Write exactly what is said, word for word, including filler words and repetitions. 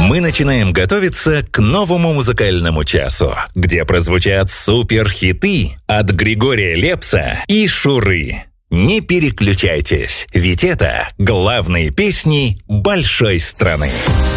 Мы начинаем готовиться к новому музыкальному часу, где прозвучат суперхиты от Григория Лепса и Шуры. Не переключайтесь, ведь это главные песни большой страны.